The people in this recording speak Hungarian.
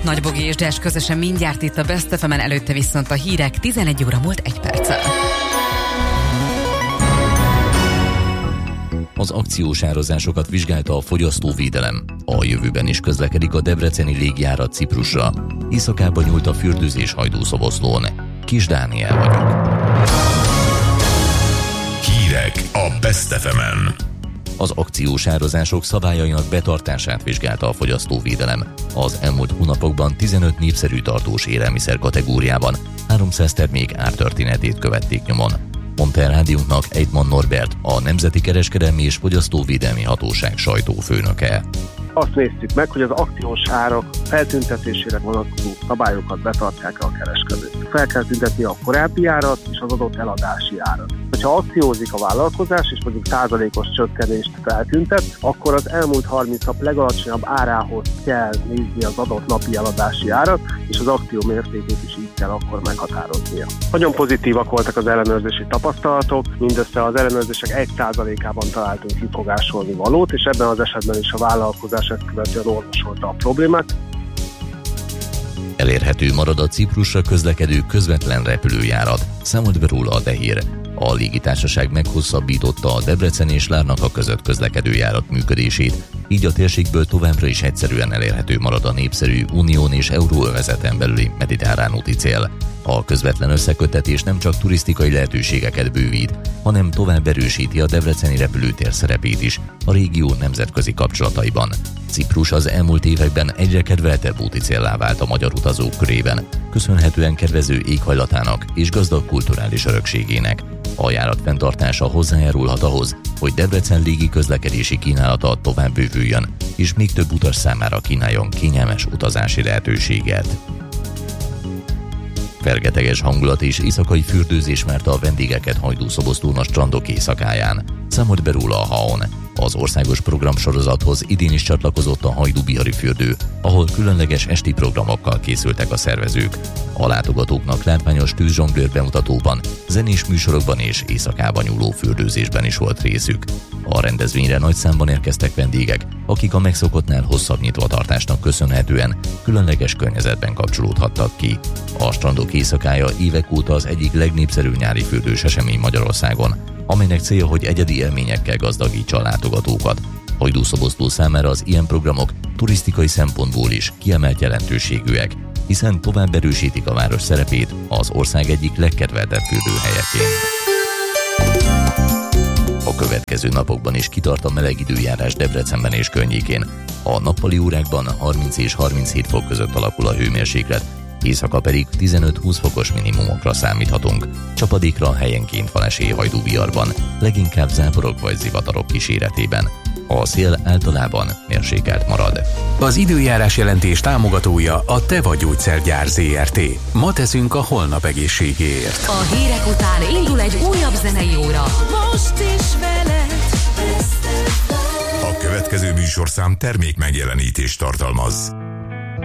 Nagy Bogi és Des közösen mindjárt itt a Best FM-en, előtte viszont a hírek 11 óra múlt 1 perccel. Az akciós árazásokat vizsgálta a fogyasztóvédelem. A jövőben is közlekedik a debreceni légjárat Ciprusra. Északában nyúlt a fürdőzés Hajdúszoboszlón. Kis Dániel vagyok. Hírek a Best FM-en. Az akciós árazások szabályainak betartását vizsgálta a fogyasztóvédelem. Az elmúlt hónapokban 15 népszerű tartós élelmiszer kategóriában 300 termék ártörténetét követték nyomon. Mondta el rádiónknak Eidman Norbert, a Nemzeti Kereskedelmi és Fogyasztóvédelmi Hatóság sajtófőnöke. Azt néztük meg, hogy az akciós árak feltüntetésére vonatkozó szabályokat betartják a kereskedők. Fel kell tüntetni a korábbi árat és az adott eladási árat. Ha akciózik a vállalkozás, és mondjuk százalékos csökkenést feltüntet, akkor az elmúlt 30 nap legalacsonyabb árához kell nézni az adott napi eladási árat, és az akció mértékét is így kell akkor meghatároznia. Nagyon pozitívak voltak az ellenőrzési tapasztalatok, mindössze az ellenőrzések 1%-ában találtunk kifogásolni valót, és ebben az esetben is a vállalkozás ezt követően orvosolta a problémát. Elérhető marad a Ciprusra közlekedő közvetlen repülőjárat, számolt be róla a Dehír. A légitársaság meghosszabbította a Debrecen és Larnaka között közlekedő járat működését, így a térségből továbbra is egyszerűen elérhető marad a népszerű unión és euróövezeten belüli mediterrán úti cél. A közvetlen összeköttetés nem csak turisztikai lehetőségeket bővít, hanem tovább erősíti a debreceni repülőtér szerepét is a régió nemzetközi kapcsolataiban. Ciprus az elmúlt években egyre kedveltebb úti céllá vált a magyar utazók körében, köszönhetően kedvező éghajlatának és gazdag kulturális örökségének. A járat fenntartása hozzájárulhat ahhoz, hogy Debrecen légi közlekedési kínálata tovább bővüljön, és még több utas számára kínáljon kényelmes utazási lehetőséget. Fergeteges hangulat és éjszakai fürdőzés várta a vendégeket Hajdúszoboszlón a strandok éjszakáján, számolt be róla a HAON. Az országos programsorozathoz idén is csatlakozott a Hajdú-Bihari fürdő, ahol különleges esti programokkal készültek a szervezők. A látogatóknak látványos tűzzsonglőr bemutatóban, zenés műsorokban és éjszakában nyúló fürdőzésben is volt részük. A rendezvényre nagy számban érkeztek vendégek, akik a megszokottnál hosszabb nyitvatartásnak köszönhetően különleges környezetben kapcsolódhattak ki. A strandok éjszakája évek óta az egyik legnépszerűbb nyári fürdős esemény Magyarországon, amelynek célja, hogy egyedi élményekkel gazdagítsa a látogatókat. Hajdúszoboszló számára az ilyen programok turisztikai szempontból is kiemelt jelentőségűek, hiszen tovább erősítik a város szerepét az ország egyik legkedveltebb fürdőhelyeként. A következő napokban is kitart a meleg időjárás Debrecenben és környékén. A nappali órákban 30 és 37 fok között alakul a hőmérséklet, éjszaka pedig 15-20 fokos minimumokra számíthatunk. Csapadékra helyenként van esély Hajdú-Biharban, leginkább záporok vagy zivatarok kíséretében. A szél általában mérsékelt marad. Az időjárás jelentés támogatója a Teva Gyógyszergyár Zrt. Ma teszünk a holnap egészségéért. A hírek után indul egy újabb zenei óra. Most is veled. A következő műsorszám termék megjelenítést tartalmaz.